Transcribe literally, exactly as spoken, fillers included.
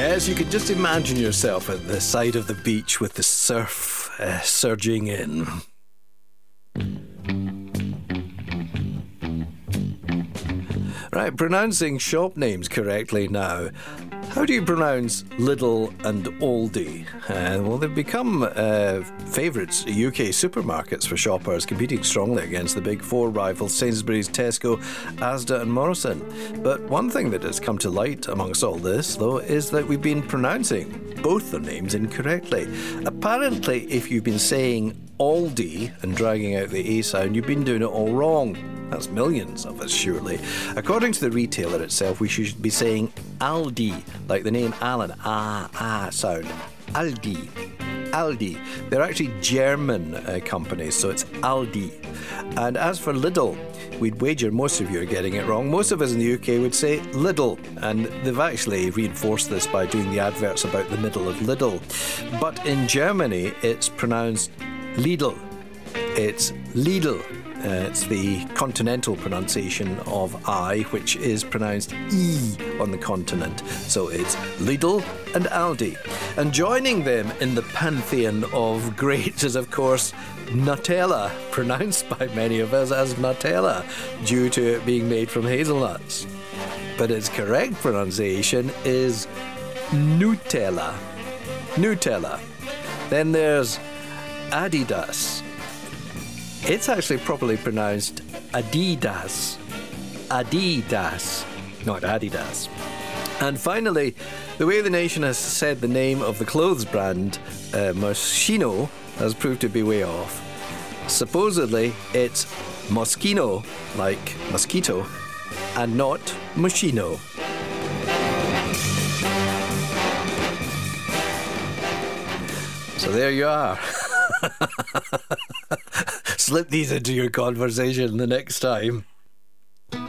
Yes, you can just imagine yourself at the side of the beach with the surf uh, surging in. Right, pronouncing shop names correctly now. How do you pronounce Lidl and Aldi? Uh, well, they've become uh, favourites at U K supermarkets for shoppers, competing strongly against the big four rivals Sainsbury's, Tesco, Asda and Morrison. But one thing that has come to light amongst all this, though, is that we've been pronouncing both their names incorrectly. Apparently, if you've been saying Aldi and dragging out the A sound, you've been doing it all wrong. That's millions of us, surely. According to the retailer itself, we should be saying Aldi, like the name Alan. Ah, ah sound. Aldi. Aldi. They're actually German uh, companies, so it's Aldi. And as for Lidl, we'd wager most of you are getting it wrong. Most of us in the U K would say Lidl, and they've actually reinforced this by doing the adverts about the middle of Lidl. But in Germany, it's pronounced Lidl. It's Lidl. Uh, it's the continental pronunciation of I, which is pronounced E on the continent. So it's Lidl and Aldi. And joining them in the pantheon of greats is, of course, Nutella, pronounced by many of us as Nutella, due to it being made from hazelnuts. But its correct pronunciation is Nutella. Nutella. Then there's Adidas. It's actually properly pronounced Adidas. Adidas, not Adidas. And finally, the way the nation has said the name of the clothes brand, uh, Moschino, has proved to be way off. Supposedly, it's Moschino, like mosquito, and not Moschino. So there you are. Slip these into your conversation the next time.